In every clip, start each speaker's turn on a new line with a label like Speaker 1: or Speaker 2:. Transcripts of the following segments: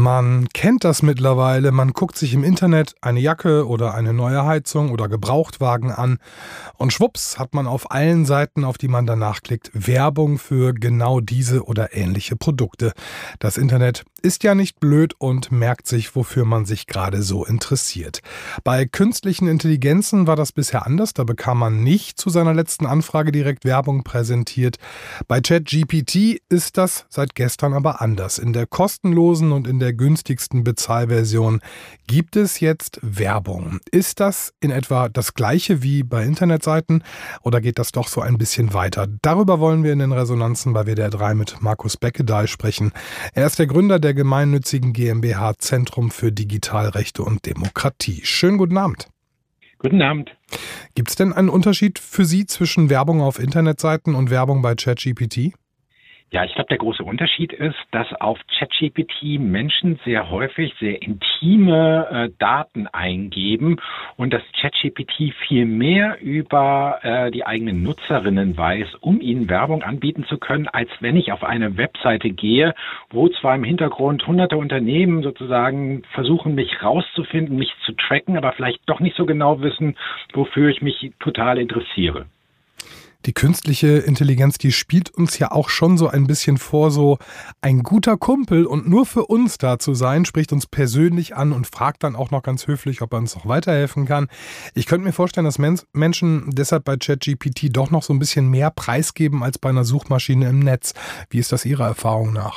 Speaker 1: Man kennt das mittlerweile, man guckt sich im Internet eine Jacke oder eine neue Heizung oder Gebrauchtwagen an und schwupps hat man auf allen Seiten, auf die man danach klickt, Werbung für genau diese oder ähnliche Produkte. Das Internet ist ja nicht blöd und merkt sich, wofür man sich gerade so interessiert. Bei künstlichen Intelligenzen war das bisher anders, da bekam man nicht zu seiner letzten Anfrage direkt Werbung präsentiert. Bei ChatGPT ist das seit gestern aber anders. In der kostenlosen und in der günstigsten Bezahlversion gibt es jetzt Werbung. Ist das in etwa das Gleiche wie bei Internetseiten oder geht das doch so ein bisschen weiter? Darüber wollen wir in den Resonanzen bei WDR 3 mit Markus Beckedahl sprechen. Er ist der Gründer der gemeinnützigen GmbH Zentrum für Digitalrechte und Demokratie. Schönen guten Abend.
Speaker 2: Guten Abend.
Speaker 1: Gibt es denn einen Unterschied für Sie zwischen Werbung auf Internetseiten und Werbung bei ChatGPT?
Speaker 2: Ja, ich glaube, der große Unterschied ist, dass auf ChatGPT Menschen sehr häufig sehr intime Daten eingeben und dass ChatGPT viel mehr über die eigenen Nutzerinnen weiß, um ihnen Werbung anbieten zu können, als wenn ich auf eine Webseite gehe, wo zwar im Hintergrund hunderte Unternehmen sozusagen versuchen, mich rauszufinden, mich zu tracken, aber vielleicht doch nicht so genau wissen, wofür ich mich total interessiere.
Speaker 1: Die künstliche Intelligenz, die spielt uns ja auch schon so ein bisschen vor, so ein guter Kumpel und nur für uns da zu sein, spricht uns persönlich an und fragt dann auch noch ganz höflich, ob er uns noch weiterhelfen kann. Ich könnte mir vorstellen, dass Menschen deshalb bei ChatGPT doch noch so ein bisschen mehr preisgeben als bei einer Suchmaschine im Netz. Wie ist das Ihrer Erfahrung nach?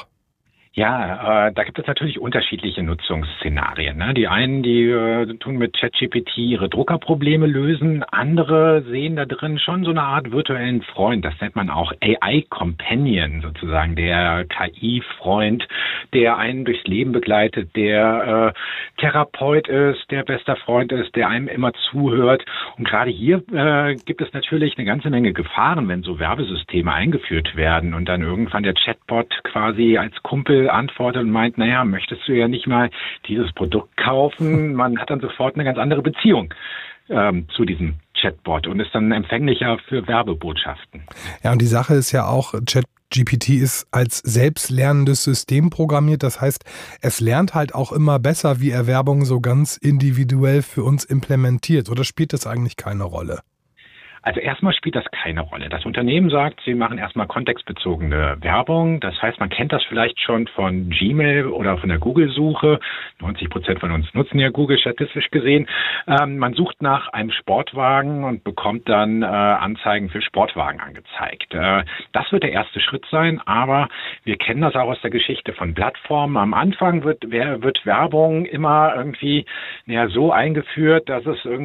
Speaker 2: Ja, da gibt es natürlich unterschiedliche Nutzungsszenarien. Ne? Die einen, die tun mit ChatGPT ihre Druckerprobleme lösen. Andere sehen da drin schon so eine Art virtuellen Freund. Das nennt man auch AI-Companion sozusagen, der KI-Freund, der einen durchs Leben begleitet, der Therapeut ist, der bester Freund ist, der einem immer zuhört. Und gerade hier gibt es natürlich eine ganze Menge Gefahren, wenn so Werbesysteme eingeführt werden und dann irgendwann der Chatbot quasi als Kumpel antwortet und meint, naja, möchtest du ja nicht mal dieses Produkt kaufen? Man hat dann sofort eine ganz andere Beziehung zu diesem Chatbot und ist dann empfänglicher für Werbebotschaften.
Speaker 1: Ja, und die Sache ist ja auch, ChatGPT ist als selbstlernendes System programmiert. Das heißt, es lernt halt auch immer besser, wie er Werbung so ganz individuell für uns implementiert. Oder spielt das eigentlich keine Rolle?
Speaker 2: Also erstmal spielt das keine Rolle. Das Unternehmen sagt, sie machen erstmal kontextbezogene Werbung. Das heißt, man kennt das vielleicht schon von Gmail oder von der Google-Suche. 90% von uns nutzen ja Google statistisch gesehen. Man sucht nach einem Sportwagen und bekommt dann Anzeigen für Sportwagen angezeigt. Das wird der erste Schritt sein, aber wir kennen das auch aus der Geschichte von Plattformen. Am Anfang wird Werbung immer irgendwie so eingeführt, dass es irgendwie